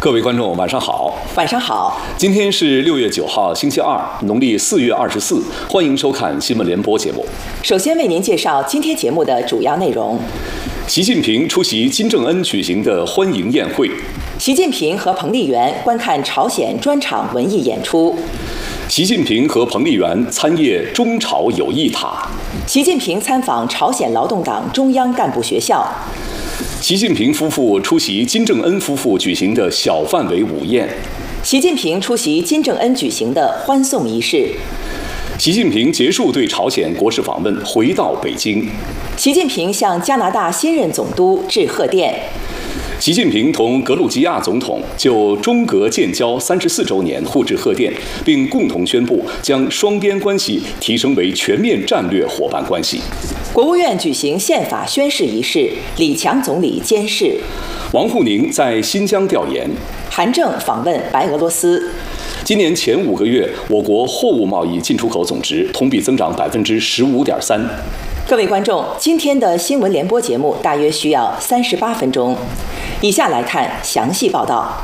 各位观众，晚上好。 晚上好。 今天是6月9号，星期二，农历4月24。欢迎收看新闻联播节目。 首先为您介绍今天节目的主要内容。 习近平出席金正恩举行的欢迎宴会。 习近平和彭丽媛观看朝鲜专场文艺演出。 习近平和彭丽媛参谒中朝友谊塔。 习近平参访朝鲜劳动党中央干部学校。 习近平夫妇出席金正恩夫妇举行的小范围午宴。 习近平出席金正恩举行的欢送仪式。 习近平结束对朝鲜国事访问，回到北京。 习近平向加拿大新任总督致贺电。 习近平同格鲁吉亚总统就中格建交34周年互致贺电，并共同宣布将双边关系提升为全面战略伙伴关系。 国务院举行宪法宣誓仪式，李强总理监誓。 王沪宁在新疆调研。 韩正访问白俄罗斯。 今年前5个月，我国货物贸易进出口总值同比增长15.3%。 各位观众，今天的新闻联播节目大约需要38分钟。以下来看详细报道。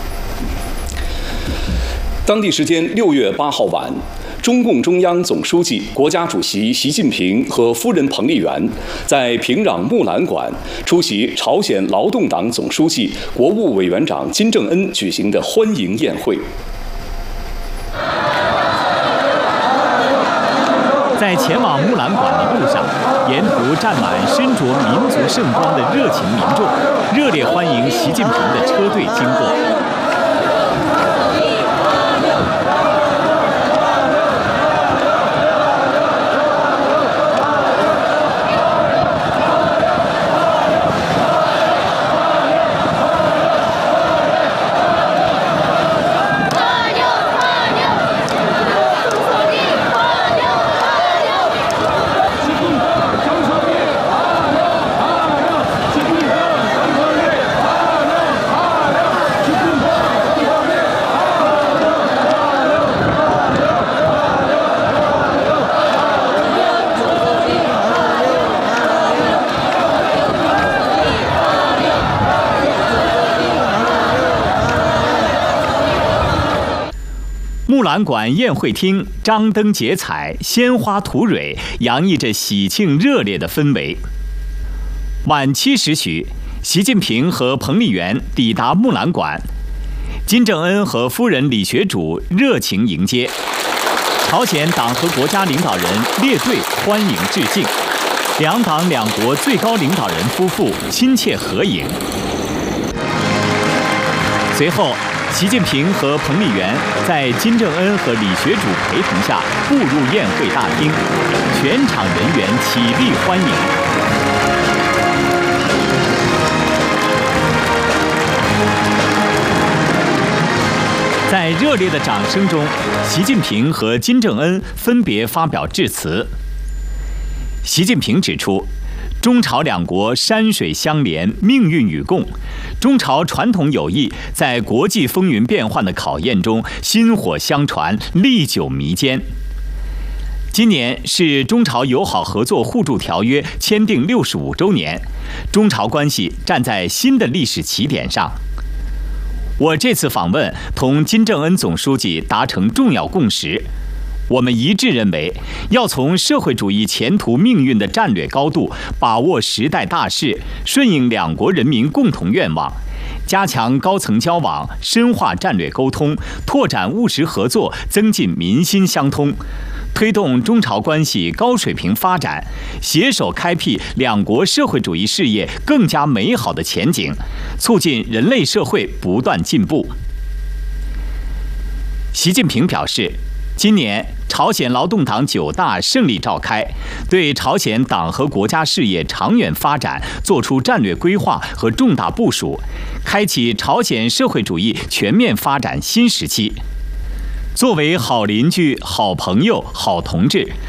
当地时间6月8号晚，中共中央总书记、国家主席习近平和夫人彭丽媛在平壤木兰馆出席朝鲜劳动党总书记、国务委员长金正恩举行的欢迎宴会。 在前往木兰馆的路上，沿途站满身着民族盛装的热情民众，热烈欢迎习近平的车队经过。木兰馆宴会厅张灯结彩，鲜花吐蕊，洋溢着喜庆热烈的氛围。晚7时许，习近平和彭丽媛抵达木兰馆，金正恩和夫人李学主热情迎接，朝鲜党和国家领导人列队欢迎致敬，两党两国最高领导人夫妇亲切合影。随后，习近平和彭丽媛在金正恩和李学主陪同下步入宴会大厅，全场人员起立欢迎。在热烈的掌声中，习近平和金正恩分别发表致辞。习近平指出，中朝两国山水相连，命运与共。中朝传统友谊在国际风云变幻的考验中薪火相传，历久弥坚。今年是中朝友好合作互助条约签订65周年，中朝关系站在新的历史起点上。我这次访问同金正恩总书记达成重要共识。我们一致认为，要从社会主义前途命运的战略高度把握时代大势，顺应两国人民共同愿望，加强高层交往，深化战略沟通，拓展务实合作，增进民心相通，推动中朝关系高水平发展，携手开辟两国社会主义事业更加美好的前景，促进人类社会不断进步。习近平表示，今年朝鲜劳动党9大胜利召开，对朝鲜党和国家事业长远发展作出战略规划和重大部署，开启朝鲜社会主义全面发展新时期。作为好邻居、好朋友、好同志，